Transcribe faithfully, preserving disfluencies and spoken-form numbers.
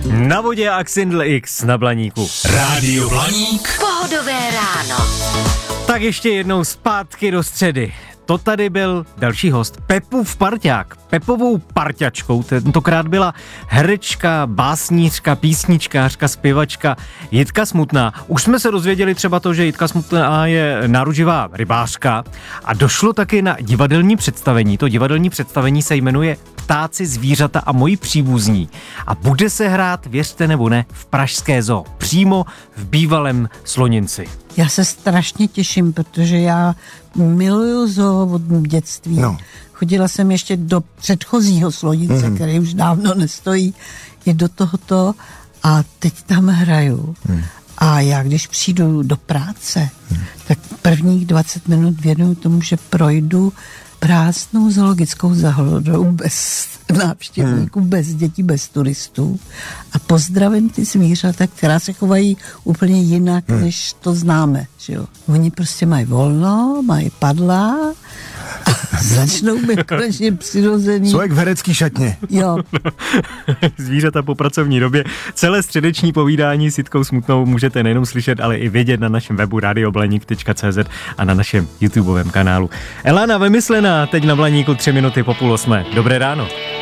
Na vodě Axindl X na Blaníku. Rádio Blaník. Pohodové ráno. Tak ještě jednou zpátky do středy. To tady byl další host, Pepův parťák. Pepovou parťačkou tentokrát byla herečka, básnířka, písničkářka, zpěvačka Jitka Smutná. Už jsme se dozvěděli třeba to, že Jitka Smutná je náruživá rybářka a došlo taky na divadelní představení. To divadelní představení se jmenuje Ptáci, zvířata a moji příbuzní a bude se hrát, věřte nebo ne, v pražské zoo, přímo v bývalém Sloninci. Já se strašně těším, protože já miluju zoo od dětství. No. Chodila jsem ještě do předchozího Slonince, mm. který už dávno nestojí, je do tohoto a teď tam hraju. Mm. A já, když přijdu do práce, mm. tak prvních dvacet minut věnuju tomu, že projdu prázdnou zoologickou zahradou bez návštěvníků, hmm. bez dětí, bez turistů a pozdravím ty zvířata, která se chovají úplně jinak, hmm. než to známe. Že jo? Oni prostě mají volno, mají padla a začnou být konečně přirozený. Jsou jak v herecký šatně. Jo. Zvířata po pracovní době. Celé středeční povídání s Jitkou Smutnou můžete nejenom slyšet, ale i vidět na našem webu radio blaník tečka cé zet a na našem YouTubeovém kanálu. Elana Vymyslená, teď na Blaníku tři minuty po půl osmé. Dobré ráno.